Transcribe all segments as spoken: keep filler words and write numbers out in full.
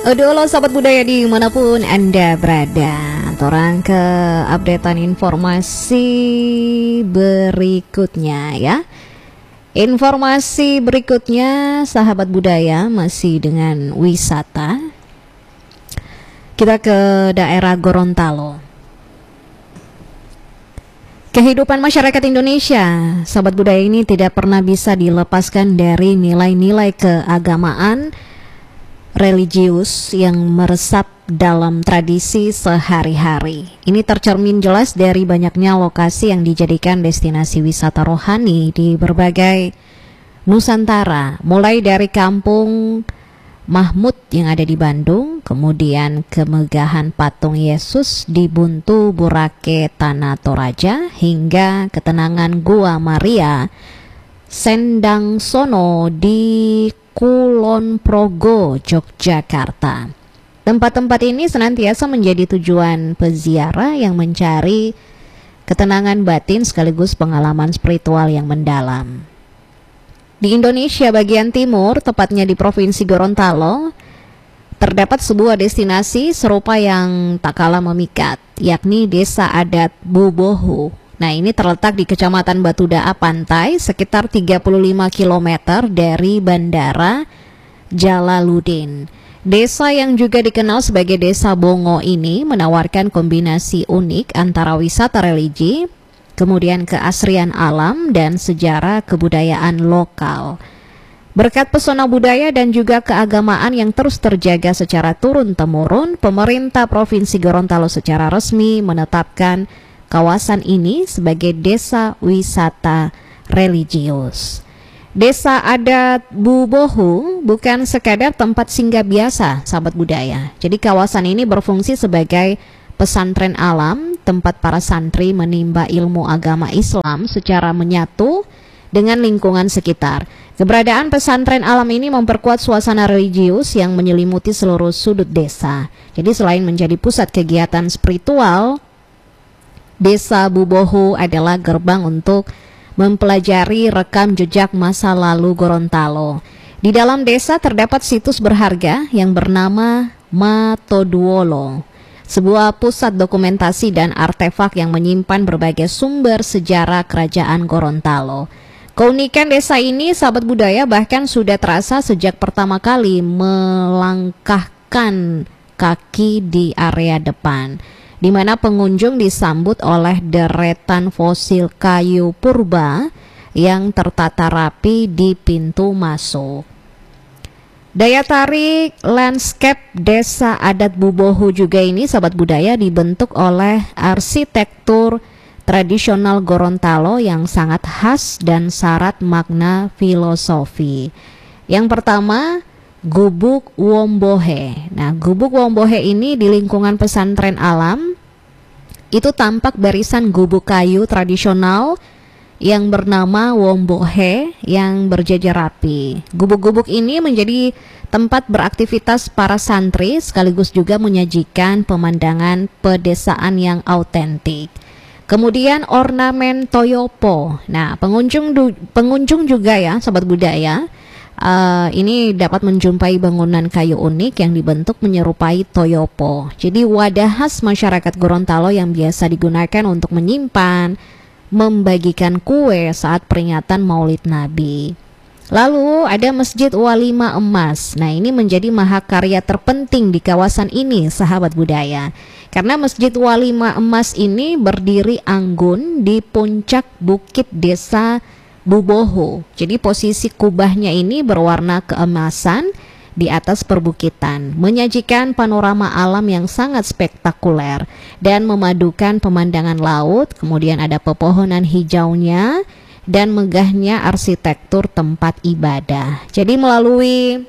Aduh, halo sahabat budaya dimanapun Anda berada. Orang ke updatean informasi berikutnya ya. Informasi berikutnya sahabat budaya masih dengan wisata. Kita ke daerah Gorontalo. Kehidupan masyarakat Indonesia, sahabat budaya, ini tidak pernah bisa dilepaskan dari nilai-nilai keagamaan religius yang meresap dalam tradisi sehari-hari. Ini tercermin jelas dari banyaknya lokasi yang dijadikan destinasi wisata rohani di berbagai Nusantara, mulai dari kampung Mahmud yang ada di Bandung, kemudian kemegahan patung Yesus di Buntu Burake Tanah Toraja, hingga ketenangan Gua Maria Sendang Sono di Kulon Progo, Yogyakarta. Tempat-tempat ini senantiasa menjadi tujuan peziarah yang mencari ketenangan batin sekaligus pengalaman spiritual yang mendalam. Di Indonesia bagian timur, tepatnya di Provinsi Gorontalo, terdapat sebuah destinasi serupa yang tak kalah memikat, yakni Desa Adat Bubohu. Nah, ini terletak di Kecamatan Batudaa Pantai, sekitar tiga puluh lima kilometer dari Bandara Jalaluddin. Desa yang juga dikenal sebagai Desa Bongo ini menawarkan kombinasi unik antara wisata religi, kemudian keasrian alam, dan sejarah kebudayaan lokal. Berkat pesona budaya dan juga keagamaan yang terus terjaga secara turun-temurun, pemerintah Provinsi Gorontalo secara resmi menetapkan kawasan ini sebagai desa wisata religius. Desa Adat Bubohu bukan sekadar tempat singgah biasa, sahabat budaya. Jadi kawasan ini berfungsi sebagai pesantren alam, tempat para santri menimba ilmu agama Islam secara menyatu dengan lingkungan sekitar. Keberadaan pesantren alam ini memperkuat suasana religius yang menyelimuti seluruh sudut desa. Jadi selain menjadi pusat kegiatan spiritual, Desa Bubohu adalah gerbang untuk mempelajari rekam jejak masa lalu Gorontalo. Di dalam desa terdapat situs berharga yang bernama Matoduolo, sebuah pusat dokumentasi dan artefak yang menyimpan berbagai sumber sejarah kerajaan Gorontalo. Keunikan desa ini, sahabat budaya, bahkan sudah terasa sejak pertama kali melangkahkan kaki di area depan, di mana pengunjung disambut oleh deretan fosil kayu purba yang tertata rapi di pintu masuk. Daya tarik landscape Desa Adat Bubohu juga ini, sahabat budaya, dibentuk oleh arsitektur tradisional Gorontalo yang sangat khas dan syarat makna filosofi. Yang pertama, Gubuk Wombohe. Nah, Gubuk Wombohe ini di lingkungan pesantren alam itu tampak barisan gubuk kayu tradisional yang bernama Wombohe yang berjajar rapi. Gubuk-gubuk ini menjadi tempat beraktivitas para santri sekaligus juga menyajikan pemandangan pedesaan yang autentik. Kemudian ornamen Toyopo. Nah, pengunjung pengunjung juga ya, sahabat budaya, Uh, ini dapat menjumpai bangunan kayu unik yang dibentuk menyerupai Toyopo. Jadi wadah khas masyarakat Gorontalo yang biasa digunakan untuk menyimpan, membagikan kue saat peringatan Maulid Nabi. Lalu ada Masjid Walima Emas. Nah, ini menjadi mahakarya terpenting di kawasan ini, sahabat budaya. Karena Masjid Walima Emas ini berdiri anggun di puncak bukit Desa Bubohu. Jadi posisi kubahnya ini berwarna keemasan di atas perbukitan, menyajikan panorama alam yang sangat spektakuler dan memadukan pemandangan laut, kemudian ada pepohonan hijaunya dan megahnya arsitektur tempat ibadah. Jadi melalui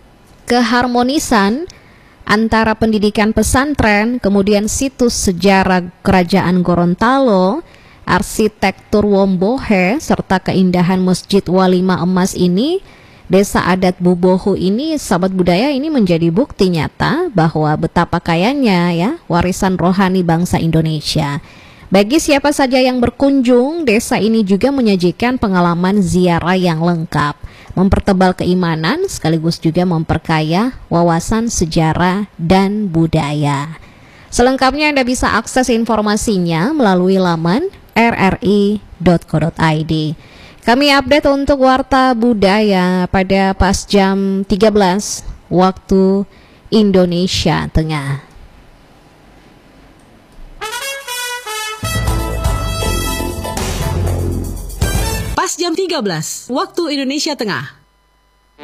keharmonisan antara pendidikan pesantren, kemudian situs sejarah kerajaan Gorontalo, arsitektur Wombohe, serta keindahan Masjid Walima Emas ini, Desa Adat Bubohu ini, sahabat budaya, ini menjadi bukti nyata bahwa betapa kayanya ya warisan rohani bangsa Indonesia. Bagi siapa saja yang berkunjung, desa ini juga menyajikan pengalaman ziarah yang lengkap, mempertebal keimanan sekaligus juga memperkaya wawasan sejarah dan budaya. Selengkapnya Anda bisa akses informasinya melalui laman r r i dot co dot i d. Kami update untuk Warta Budaya pada pas jam tiga belas waktu Indonesia Tengah. Pas jam tiga belas waktu Indonesia Tengah.